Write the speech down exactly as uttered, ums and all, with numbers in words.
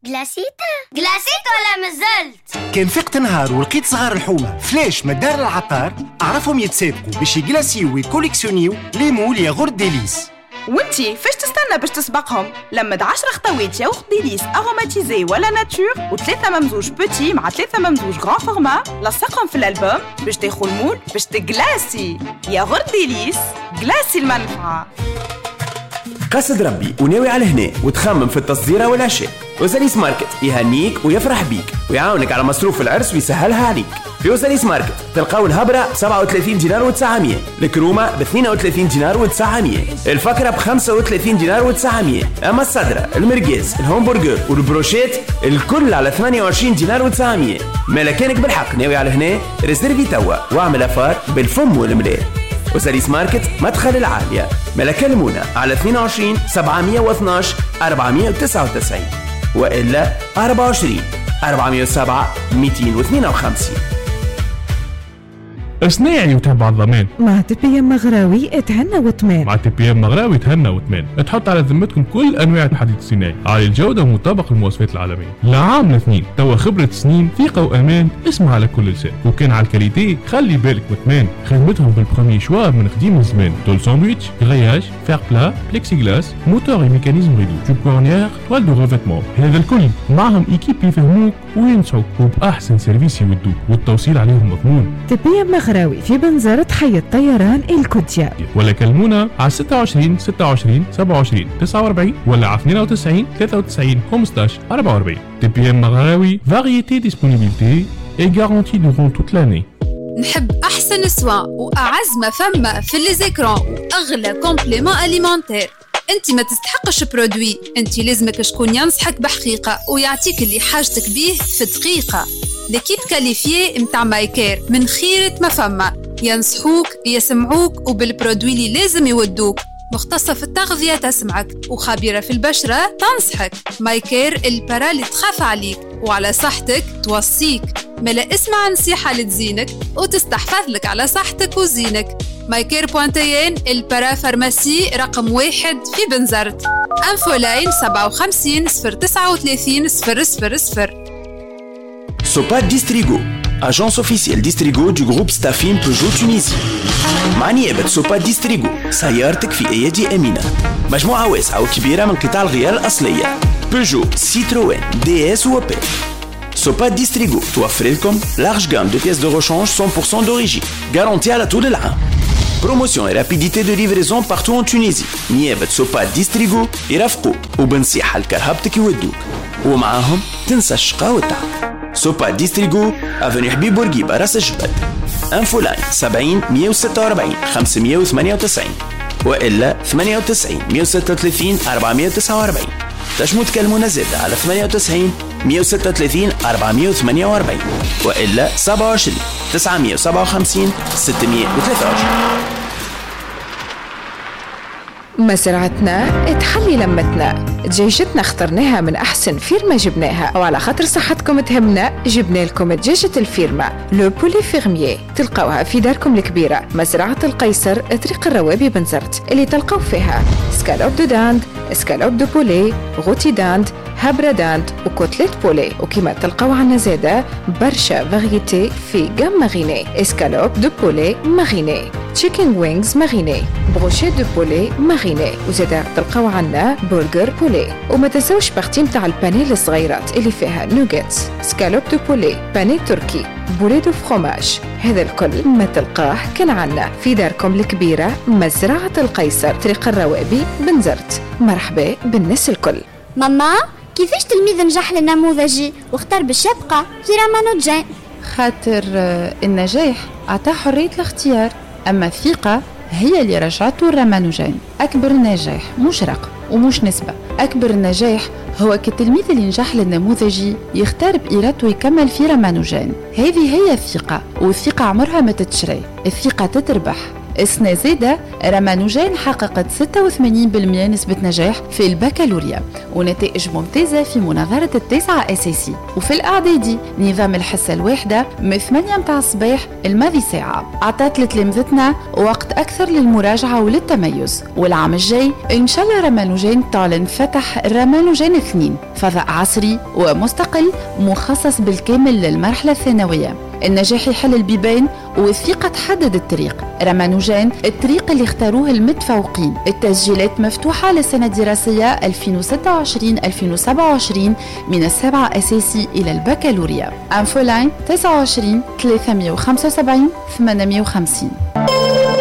جلاسيت جلاسيت ولا مازلت؟ كان فقت نهار ولقيت صغار الحومة فلاش مدار العطار أعرفهم يتسابقوا باش يجلاسيو ويكوليكسيونيو ليمو الياغورت ديليس. وانتي فاش تستنى باش تسبقهم؟ لمد عشرة خطوات ياغورت ديليس اروماتيزي ولا ناتور وثلاثة ممزوج بوتي مع ثلاثة ممزوج غران فورما، لصقهم في الألبوم باش تاخو المول باش تجلاسي. ياغورت ديليس جلاسي المنفعة. قصد ربي وناوي على هنا وتخمم في التصديرة والعشاء، وزاليس ماركت يهنيك ويفرح بيك ويعاونك على مصروف العرس ويسهلها عليك. في وزاليس ماركت تلقاو الهبرة ب سبعة وثلاثين دينار وتسعمية، الكرومة ب اثنين وثلاثين دينار وتسعمية، الفكرة ب خمسة وثلاثين دينار وتسعمية، أما الصدرة المرقاز الهامبرجر والبروشيت الكل على ثمانية وعشرين دينار وتسعمية. مالا كانك بالحق ناوي على هنا ريزيرفي توا واعمل أفار بالفم والملاه. وزاليس ماركت مدخل العالية. مالا كلمونا على اثنين وعشرين سبعمية واثناش أربعمية وتسعة وتسعين وإلا أربعة وعشرين أربعمية وسبعة مئتين واثنين وخمسين. اصناعي وتبع الضمان مع تي بي ام مغراوي اتهنى وتمان. مع تي بي ام مغراوي تهنى وتمان تحط على ذمتكم كل انواع الحديد الصناعي عالي الجوده ومطابق للمواصفات العالميه. لعام الاثنين توا خبره سنين ثقه وامان اسمها على كل لسان. وكان على الكاليتي خلي بالك وتمان خدمتهم بالبرومي شوا من قديم الزمان. طول ساندويتش غرياج فير بلا بليكسي غلاس موتور ميكانيزم ريدو جوب كورنيير توال دو ريفيتمون. هذا الكل معهم ايكيب يفهموك وينصحوك وباحسن سيرفيس يودوك والتوصيل عليهم مضمون. تي بي ام مغراوي في بنزرة حي الطيران الكوتيا. ولا كلمونا على ستة وعشرين ستة وعشرين سبعة وعشرين تسعة وأربعين ولا على اثنين وتسعين ثلاثة وتسعين خمسطاش أربعة وأربعين. تي بي ام مغراوي variété disponibilité et garantie durant toute l'année. نحب أحسن سوا وأعز ما فما في لي زيكران وأغلى كومبليمون أليمونتير. انت ما تستحقش برودوي، انت لازمك شكون ينصحك بحقيقة ويعطيك اللي حاجتك بيه في دقيقة. ليكيب كاليفيي متاع مايكير من خيرة ما فما، ينصحوك يسمعوك وبالبرودوي اللي لازم يودوك. مختصة في التغذية تسمعك وخبيرة في البشرة تنصحك. مايكير البرا اللي تخاف عليك وعلى صحتك توصيك. ملا اسمع نصيحة لتزينك وتستحفظ لك على صحتك وزينك. مايكير بوانتيين البرا فارماسي رقم واحد في بنزرت. انفو لاين سبعة وخمسين صفر تسعة وثلاثين صفر صفر صفر. Sopa Distrigo, agence officielle Distrigo du groupe Staffim Peugeot Tunisie. مع نيابة سوبا ديستريغو سيارتك في أيدي أمينة. مجموعة واسعة وكبيرة من قطع الغيار الأصلية بيجو، سيتروين، دي اس وبي. سوبا ديستريغو توفر لكم لارج جام دو بيس دو rechange cent pour cent d'origine garantie على طول العام. بروموسيون et rapidité de livraison partout en Tunisie. نيابة سوبا ديستريغو يرافقوك وبنصيحة لكرهبتك يودوك ومعاهم تنسى الشقا والتعب. سوبا ديستريغو افني حبيب بورقيبة راس الجبل. انفو لاين سبعين مية وستة وأربعين خمسمية وثمانية وتسعين والا ثمانية وتسعين مية وستة وثلاثين أربعمية وتسعة وأربعين. تجمو تكلمونا زادة على ثمانية وتسعين مية وستة وثلاثين أربعمية وثمانية وأربعين والا سبعة وعشرين تسعمية وسبعة وخمسين ستمية وثلاثة وعشرين. مزرعتنا تحلي لمتنا، دجاجتنا اخترناها من أحسن فيرما جبناها، وعلى خاطر صحتكم تهمنا جبنا لكم دجاجة الفيرما لو بولي فيرميي. تلقاوها في داركم الكبيرة مزرعة القيصر طريق الروابي بنزرت، اللي تلقاو فيها سكالوب دو داند، سكالوب دو بولي، غوتي داند، هابرا داند وكوتليت بولي. وكما تلقاو عنا زادة برشا فاريتي في جام ماريني، اسكالوب دو بولي ماريني، تشيكن وينجز ماريني، بروشيت دو بولي ماريني، وزادة تلقاو عنا برجر بولي. وما تنساوش بارتي متاع البانيه الصغيرات اللي فيها نوغيتس، سكالوب دو بولي، بانيه تركي، بولي دو فروماج. هذا الكل ما تلقاه كان عنا في داركم الكبيرة مزرعة القيصر طريق الروابي بنزرت. مرحبا بالناس الكل. ماما كيفاش تلميذ نجح للنموذجي واختار باش يبقى في رامانوجان؟ خاطر النجاح عطاه حرية الاختيار، أما الثقة هي اللي رجعته الرامانوجان. أكبر نجاح مش رقم ومش نسبة، أكبر نجاح هو كالتلميذ اللي نجح للنموذجي يختار بإرادته يكمل في رامانوجان. هذه هي الثقة، والثقة عمرها ما تتشري، الثقة تتربح، السنة زادة رمانوجين حققت ستة وثمانين بالمئة نسبة نجاح في البكالوريا ونتائج ممتازة في مناظرة التاسعة أساسي. وفي الإعدادي نظام الحصة الواحدة من ثمانية متاع الصباح الماضي ساعة عطات لتلامذتنا وقت أكثر للمراجعة وللتميز. والعام الجاي إن شاء الله رمانوجين تعلن فتح رمانوجين اثنين فضاء عصري ومستقل مخصص بالكامل للمرحلة الثانوية. النجاح يحل البيبان والثقة تحدد الطريق. رمانوجين الطريق اللي اختاروه المتفوقين. التسجيلات مفتوحة للسنة الدراسية ألفين وستة وعشرين ألفين وسبعة وعشرين من السابعة أساسي إلى البكالوريا. أنفولاين تسعة وعشرين ثلاثمئة وخمسة وسبعين ثمانمئة وخمسين.